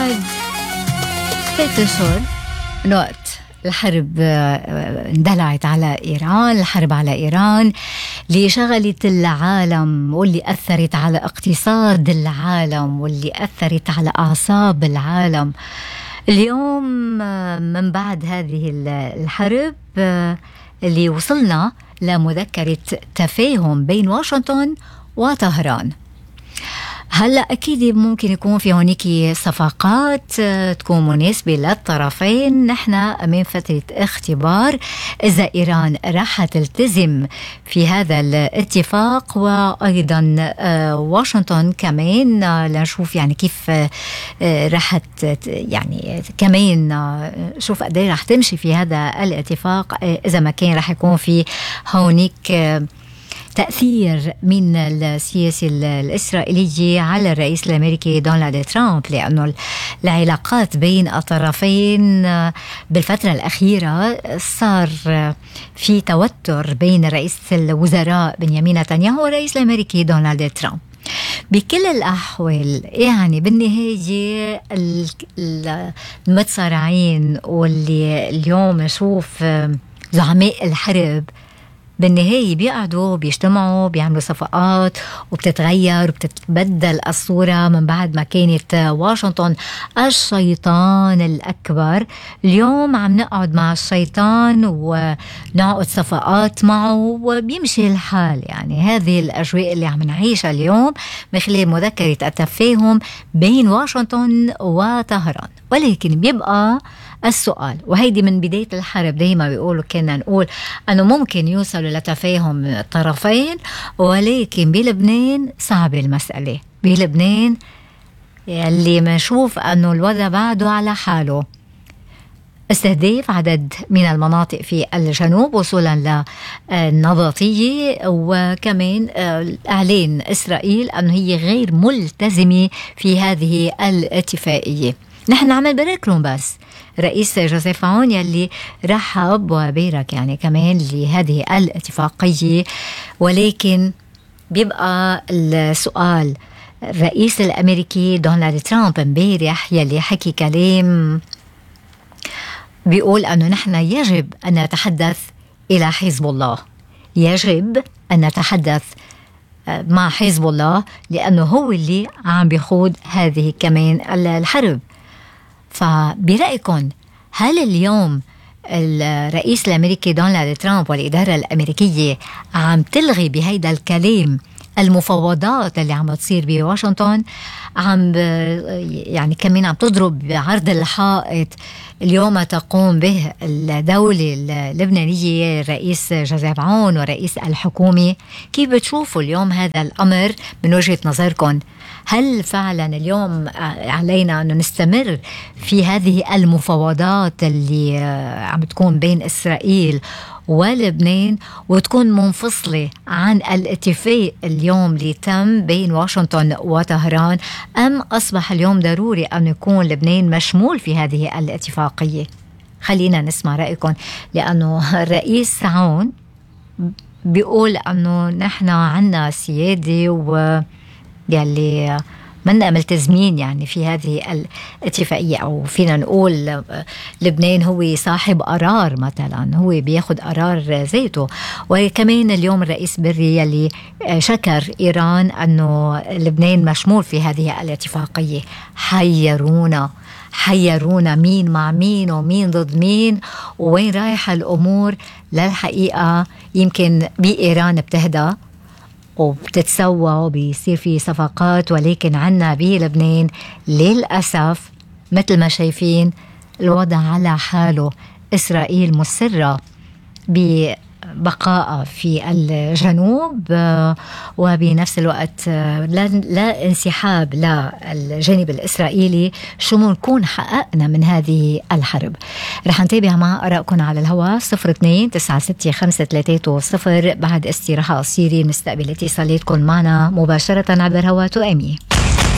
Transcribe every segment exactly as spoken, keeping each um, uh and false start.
ثلاث أشهر من وقت الحرب اندلعت على إيران، الحرب على إيران اللي شغلت العالم واللي أثرت على اقتصاد العالم واللي أثرت على أعصاب العالم. اليوم من بعد هذه الحرب اللي وصلنا لمذكرة تفاهم بين واشنطن وطهران. هلأ أكيد ممكن يكون في هونيك صفقات تكون مناسبة للطرفين. نحن أمام فترة اختبار إذا إيران راح تلتزم في هذا الاتفاق، وأيضا واشنطن كمان لنشوف يعني كيف راح يعني كمان شوف قد ايه راح تمشي في هذا الاتفاق، إذا ما كان راح يكون في هونيك تأثير من السياسة الإسرائيلية على الرئيس الأمريكي دونالد ترامب، لأنه العلاقات بين الطرفين بالفترة الأخيرة صار في توتر بين رئيس الوزراء بنيامين نتنياهو والرئيس الأمريكي دونالد ترامب. بكل الأحوال يعني بالنهاية المتصارعين واللي اليوم نشوف زعماء الحرب بالنهاية بيقعدوا بيجتمعوا بيعملوا صفقات وبتتغير وبتتبدل الصورة. من بعد ما كانت واشنطن الشيطان الأكبر، اليوم عم نقعد مع الشيطان ونعقد صفقات معه وبيمشي الحال. يعني هذه الأجواء اللي عم نعيشها اليوم من خلال مذكرة التفاهم بين واشنطن وطهران. ولكن بيبقى السؤال، وهيدي من بداية الحرب دايما بيقولوا كنا نقول أنه ممكن يوصلوا لتفاهم الطرفين، ولكن بلبنان صعب المسألة. بلبنان اللي منشوف أنه الوضع بعده على حاله، استهداف عدد من المناطق في الجنوب وصولا للنبطية، وكمان إعلان إسرائيل أنه هي غير ملتزمة في هذه الاتفاقية. نحن عم نبارك لهم بس رئيس جوزيف عون يلي رحب وبارك يعني كمان لهذه الاتفاقية. ولكن بيبقى السؤال، الرئيس الأمريكي دونالد ترامب امبارح يلي حكي كلام بيقول أنه نحن يجب أن نتحدث إلى حزب الله، يجب أن نتحدث مع حزب الله لأنه هو اللي عم بيخوض هذه كمان الحرب. فبرأيكم هل اليوم الرئيس الأمريكي دونالد ترامب والإدارة الأمريكية عم تلغي بهيدا الكلام المفاوضات اللي عم تصير بواشنطن، عم يعني كمان عم تضرب بعرض الحائط اليوم تقوم به الدولة اللبنانية الرئيس جوزيف عون ورئيس الحكومة؟ كيف بتشوفوا اليوم هذا الأمر من وجهة نظركم؟ هل فعلا اليوم علينا أن نستمر في هذه المفاوضات اللي عم تكون بين إسرائيل ولبنان وتكون منفصلة عن الاتفاق اليوم اللي تم بين واشنطن وطهران، أم أصبح اليوم ضروري أن يكون لبنان مشمول في هذه الاتفاقية؟ خلينا نسمع رأيكم، لأنه الرئيس عون بيقول أنه نحن عنا سيادة و يلي منا ملتزمين يعني في هذه الاتفاقية، أو فينا نقول لبنان هو صاحب قرار، مثلا هو بياخد قرار ذاته. وكمان اليوم الرئيس بري يلي شكر إيران أنه لبنان مشمول في هذه الاتفاقية. حيرونا حيرونا مين مع مين ومين ضد مين ووين رايحة الأمور. للحقيقة يمكن بإيران بتهدى وبتتسوى وبيصير في صفقات، ولكن عنا بلبنان للأسف مثل ما شايفين الوضع على حاله. إسرائيل مصرة ببقاء في الجنوب وبنفس الوقت لا, لا انسحاب للجانب الإسرائيلي. شو منكون حققنا من هذه الحرب؟ رح نتابع مع آرائكم على الهواء صفر اثنين تسعة ستة خمسة ثلاثة صفر. بعد استراحة قصيرة نستقبل اتصالاتكم معنا مباشرة عبر هواء تو إم إي.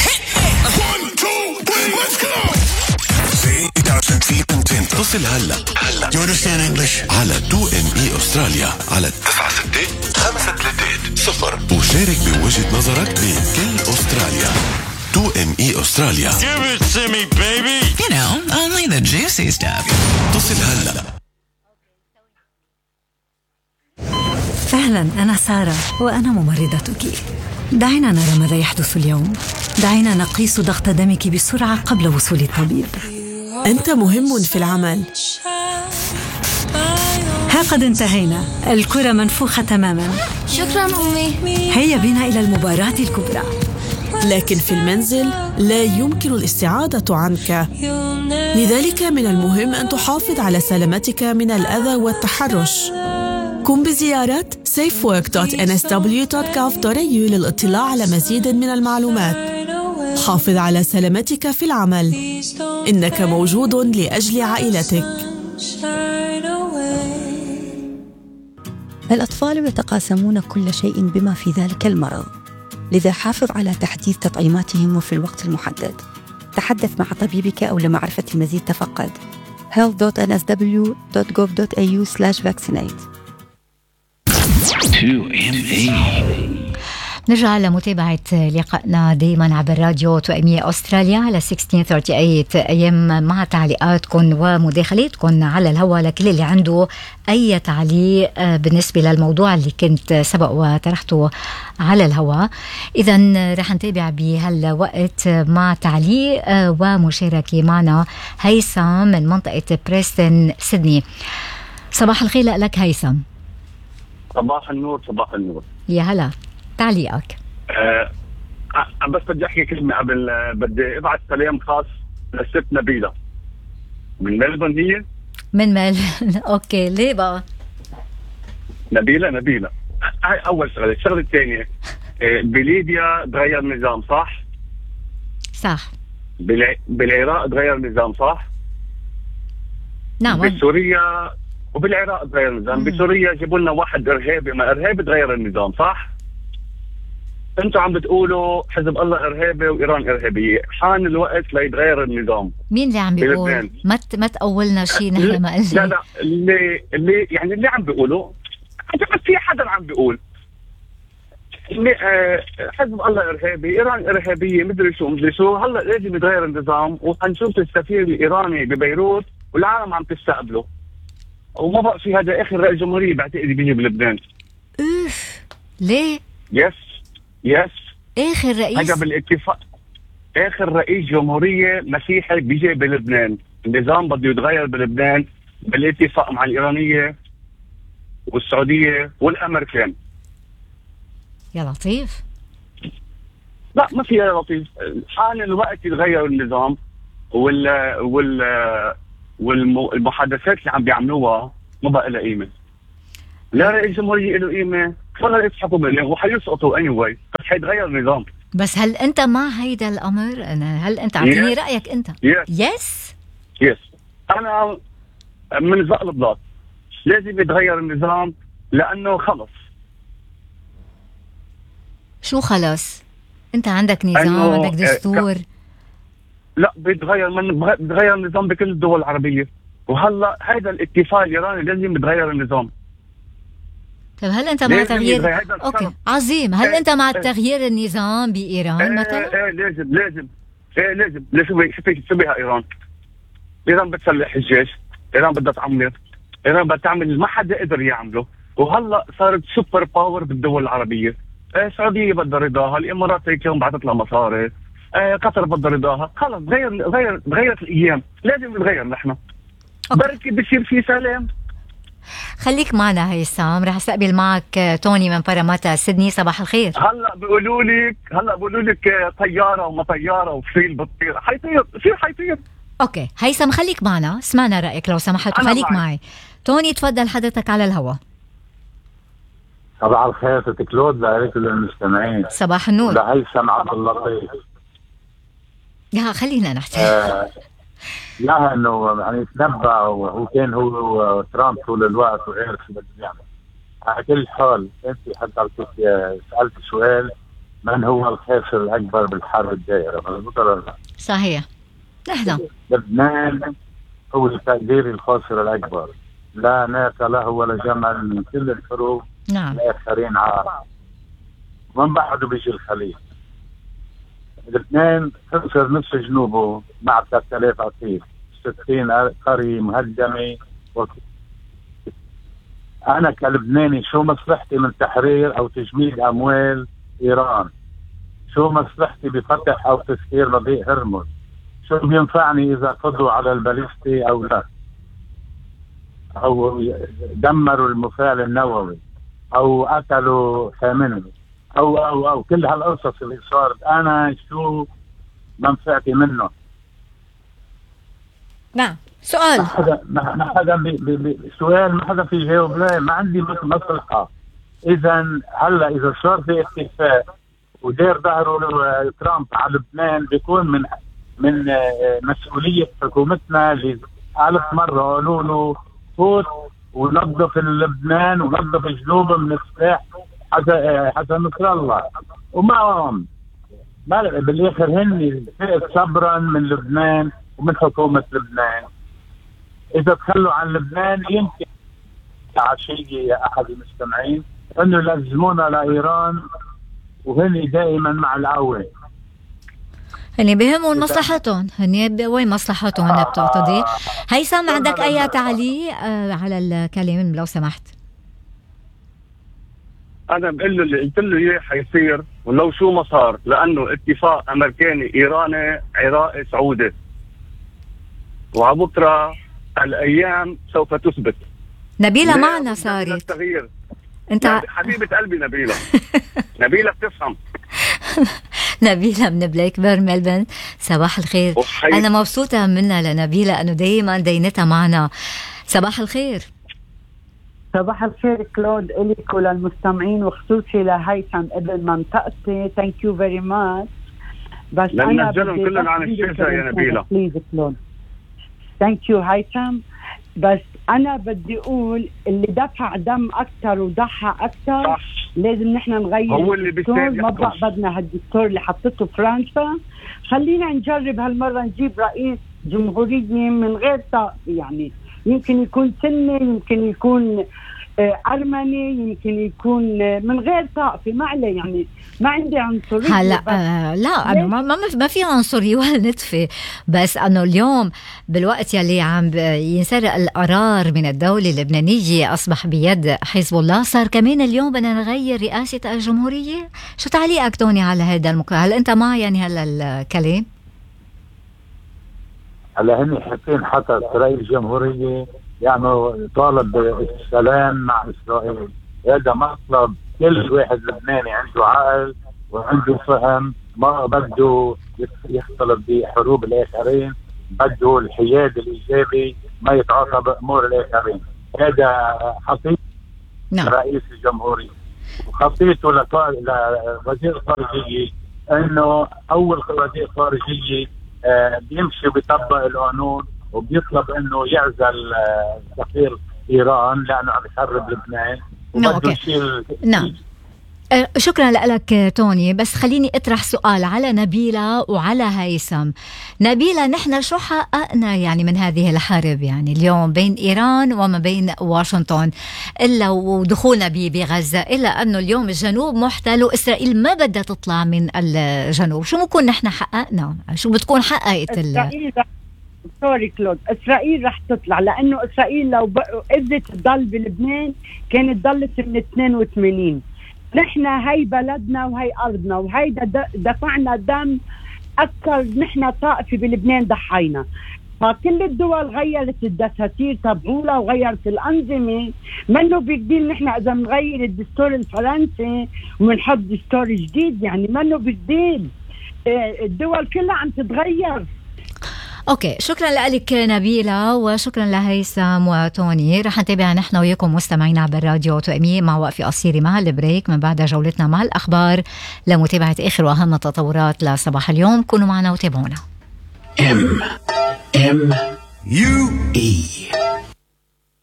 اتصل هلا هلا You understand English على تو إم إي أستراليا على تسعة ستة خمسة ثلاثة صفر وشارك بوجهة نظرك بكل أستراليا. تو إم إي أستراليا. Give it to me, baby. You know, only the juicy stuff. اتصل هلا. أهلا، أنا سارة وأنا ممرضتك. دعينا نرى ماذا يحدث اليوم. دعينا نقيس ضغط دمك بسرعة قبل وصول الطبيب. أنت مهم في العمل. ها قد انتهينا، الكرة منفوخة تماما. شكرا أمي. هيا بنا إلى المباراة الكبرى. لكن في المنزل لا يمكن الاستعادة عنك، لذلك من المهم أن تحافظ على سلامتك من الأذى والتحرش. قم بزيارة safe work dot n s w dot gov dot a u للاطلاع على مزيد من المعلومات. حافظ على سلامتك في العمل، إنك موجود لأجل عائلتك. الأطفال يتقاسمون كل شيء بما في ذلك المرض، لذا حافظ على تحديث تطعيماتهم وفي الوقت المحدد. تحدث مع طبيبك أو لمعرفة المزيد تفقد health dot n s w dot gov dot a u slash vaccinate. تو إم إي. نرجع لمتابعة لقائنا دائما عبر راديو تو إم إي أستراليا على ستة عشر ثلاثين أيام مع تعليقاتكم ومداخلاتكم على الهواء لكل اللي عنده أي تعليق بالنسبة للموضوع اللي كنت سبق وطرحته على الهواء. إذا رح نتابع بهالوقت مع تعليق ومشاركة معنا هيثم من منطقة بريستن سيدني. صباح الخير لك هيثم. صباح النور. صباح النور. يا هلا، تعليقك. أه بس بدي احكي كلمه قبل. بدي ابعث سلام خاص للست نبيله من ملبون. هي من ملبون. اوكي، ليه بقى نبيله؟ نبيله هاي اول شغله. الشغله الثانيه، بليبيا تغير النظام صح؟ صح. بالع... بالعراق تغير النظام صح؟ نعم. بسوريا وبالعراق تغير النظام. بسوريا جيبوا لنا واحد ارهابي، ما ارهابي تغير النظام صح؟ انتوا عم بتقولوا حزب الله ارهابي وايران ارهابيه، حان الوقت ليتغير النظام. مين اللي عم بيقول؟ ما ما تقولنا شيء نحن ما قلنا. لا لا اللي اللي يعني اللي عم بيقولوا في حدا عم بيقول اللي آه حزب الله ارهابي، ايران ارهابيه، مدري شو مدري شو. هلا لازم يتغير النظام، وحنشوف السفير الايراني ببيروت والعالم عم تستقبله، وما بقى في هذا اخر رئيس جمهوريه بعتقد بيجي بلبنان. اوف ليه؟ يس يس اخر رئيس هذا بالاتفاق، اخر رئيس جمهوريه مسيحي بيجي بلبنان. النظام بده يتغير بلبنان بالاتفاق مع الايرانيه والسعوديه والامريكان. يا لطيف. لا ما في يا لطيف، حان الوقت يتغير النظام وال وال والمحادثات اللي عم بيعملوها ما بقى لها قيمه. لا رئيس جمهوريه له قيمه ولا رئيس حكومه، وحيسقطوا اني واي، بس حيتغير النظام. بس هل انت مع هيدا الامر؟ انا هل انت اعطيني رايك انت؟ يس يس يس انا من زق البلاط. لازم يتغير النظام لانه خلص. شو خلص؟ انت عندك نظام، عندك دستور. لا بيتغير، من بيتغير النظام بكل الدول العربيه، وهلا هذا الاتفاق الايراني لازم يتغير النظام. طيب هل انت مع تغيير؟ اوكي عظيم. هل ايه انت مع ايه تغيير النظام بايران ايه مثلا؟ ايه لازم لازم ايه لازم لازم شوفي شو بها ايران. ايران بتسلح الجيش، ايران بدها تعمر، ايران بدها تعمل ما حدا قدر يعمله، وهلا صارت سوبر باور بالدول العربيه. ايه السعوديه بدها رضاها، الامارات هيك يوم بعثت لها مصاري، ايه قطر بدها رضاها. خلص غير غير غيرت الايام، لازم نتغير نحن. بركي بصير في سلام. خليك معنا هيثم، رح استقبل معك توني من باراماتا سيدني. صباح الخير. هلا بيقولوا لك هلا بيقولوا لك طياره وما طياره وفيل بتطير، حيطير بصير حيطير. اوكي هيثم خليك معنا، سمعنا رايك لو سمحت وخليك معي. معي توني تفضل حضرتك على الهواء. صباح الخير ست كلود لك المستمعين. صباح النور. لهيثم عبد اللطيف. يا خلينا نحكي. آه لا انه يعني تنبأ وهو كان هو ترامب طول الوقت وغير شو بده يعمل. على كل حال انت حضرتك سالت سؤال، من هو الخاسر الاكبر بالحرب الدائره؟ مضبوط ولا لا؟ صحيح. نحن لبنان هو التقدير الخاسر الاكبر، لا ناس له ولا جمل من كل الحروب. نعم. الاخرين عار، من بعده بيجي الخليج. لبنان خسر نصف جنوبه مع ثلاثة آلاف أسير، ستين قرية مهدمة. أنا كلبناني شو مصلحتي من تحرير أو تجميد أموال إيران؟ شو مصلحتي بفتح أو تسكير مضيق هرمز؟ شو بينفعني إذا قضوا على الباليستي أو لا، أو دمروا المفاعل النووي أو قتلوا خامنئي أو أو أو كل هالقصص اللي صارت، أنا شو منفعتي منه؟ نعم سؤال ما حدا ما حدا بي بي بي سؤال ما حدا في يجاوب. لا ما عندي مصلحة. إذا هلا إذا صار في اتفاق ودير ظهره ترامب على لبنان بيكون من من مسؤولية حكومتنا اللي ألف مرة قالوا له فوت ونظف لبنان ونظف جنوب من السلاح حتى نصر الله، وما هم بالآخر هن فئة صبرا من لبنان ومن حكومة لبنان. إذا تخلوا عن لبنان يمكن عشية يا أحد المستمعين أنه يلزمونا لإيران، وهن دائما مع الأول. هني بهمهم مصلحتهم، هني وين مصلحتهم هني بتعتضي. هيثم عندك أي تعليق على الكلام لو سمحت؟ أنا بقول له اللي قلت له إياه حيصير ولو شو ما صار، لأنه اتفاق أمريكاني إيراني عراقي سعودي، وعبكرة الأيام سوف تثبت. نبيلة معنا صارت التغيير. أنت حبيبة قلبي نبيلة. نبيلة بتفهم. نبيلة من بلاكبير ملبن، صباح الخير. وحي... أنا مبسوطة منها لنبيلة أنه دايما دينتها معنا. صباح الخير. صباح الخير كلود إليك وللمستمعين وخصوصي لهيثم ابن منطقتي. ثانك يو فيري ماتش. بس أنا بدي كلنا عن الشاشة يا نبيلة. بليز كلود. ثانك يو هيثم. بس أنا بدي أقول اللي دفع دم أكتر وضحى أكتر صح. لازم نحن نغير هو اللي الدكتور. ما بقى بدنا هالدكتور اللي حطته فرنسا. خلينا نجرب هالمرة نجيب رئيس جمهورية من غير طائفة، يعني يمكن يكون سني، يمكن يكون أرمني، يمكن يكون من غير طائفة، ما عليه، يعني ما عندي عنصرية. هلا آه لا أنا ما ما في عنصرية ولا نتفة، بس أنه اليوم بالوقت يلي عم ينسرق القرار من الدولة اللبنانية أصبح بيد حزب الله، صار كمان اليوم بدنا نغير رئاسة الجمهورية. شو تعليقك توني على هذا المكان؟ هل أنت مع يعني هلا الكلام؟ هلا هن حاطين حتى رئيس الجمهورية يعني طالب بالسلام مع إسرائيل. هذا مطلب كل واحد لبناني عنده عقل وعنده فهم، ما بده يختلط بحروب الآخرين، بده الحياد الإيجابي، ما يتعاطى بأمور الآخرين. هذا خطيط نعم. رئيس الجمهورية وخطيته لوزير الخارجية إنه أول وزير خارجية آه بيمشي وبيطبق القانون وبيطلب انه يعزل سفير ايران لانه عم يخرب لبنان وبده يشيل. نعم أه شكرا لك توني. بس خليني اطرح سؤال على نبيلة وعلى هيثم. نبيلة، نحن شو حققنا يعني من هذه الحرب يعني اليوم بين ايران وما بين واشنطن الا ودخولنا بغزة، الا انه اليوم الجنوب محتل واسرائيل ما بدها تطلع من الجنوب. شو ممكن نحن حققنا؟ شو بتكون حققت ال سوري كلود، إسرائيل رح تطلع، لأنه إسرائيل لو قدرت تضل بلبنان كانت ضلت من اثنين وثمانين. نحن هاي بلدنا وهي أرضنا وهي دفعنا دم أكثر، نحن طائفة بلبنان ضحينا. فكل الدول غيرت الدساتير تبعولها وغيرت الأنظمة. منه بجديد نحن إذا نغير الدستور الفرنسي ومنحط دستور جديد، يعني منه بجديد. الدول كلها عم تتغير. اوكي، شكرا لك نبيلة وشكرا لهيثم وتوني. رح نتابع نحن وياكم مستمعين عبر راديو توأمية مع وقفة قصيرة مع البريك، من بعد جولتنا مع الأخبار لمتابعة آخر وأهم التطورات لصباح اليوم. كونوا معنا وتابعونا. M M U E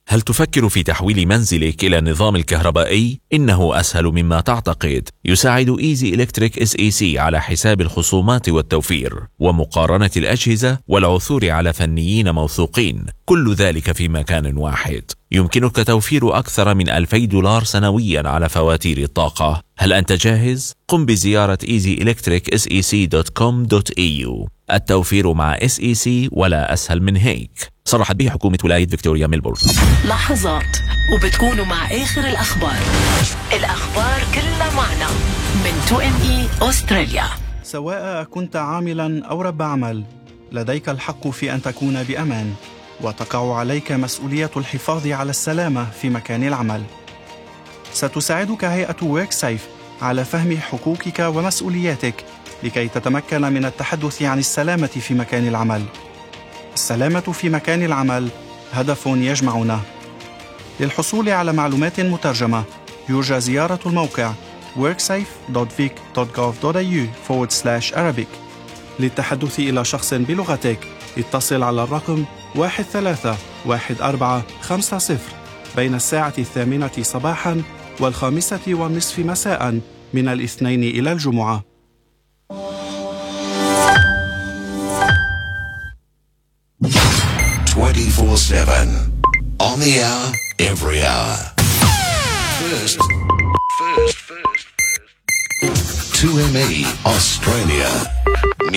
هل تفكر في تحويل منزلك إلى النظام الكهربائي؟ إنه أسهل مما تعتقد. يساعد إيزي إلكتريك إس إي سي على حساب الخصومات والتوفير ومقارنة الأجهزة والعثور على فنيين موثوقين، كل ذلك في مكان واحد. يمكنك توفير أكثر من ألفي دولار سنويا على فواتير الطاقة. هل أنت جاهز؟ قم بزيارة ايزي إلكتريك إس إي سي دوت كوم دوت إي يو. التوفير مع إس إي سي ولا أسهل من هيك. صرحت به حكومة ولاية فيكتوريا ميلبورن. لحظات وبتكونوا مع آخر الأخبار. الأخبار كلها معنا من تو إم إي أستراليا. سواء كنت عاملا أو رب عمل، لديك الحق في أن تكون بأمان، وتقع عليك مسؤولية الحفاظ على السلامة في مكان العمل. ستساعدك هيئة WorkSafe على فهم حقوقك ومسؤولياتك لكي تتمكن من التحدث عن السلامة في مكان العمل. السلامة في مكان العمل هدف يجمعنا. للحصول على معلومات مترجمة يرجى زيارة الموقع worksafe دوت vic دوت gov دوت إيه يو forward slash arabic. للتحدث إلى شخص بلغتك اتصل على الرقم واحد ثلاثة واحد أربعة خمسة صفر بين الساعة الثامنة صباحاً والخامسة والنصف مساءً من الاثنين إلى الجمعة. twenty-four seven on the hour, every hour. First, first, first, first. two M E Australia.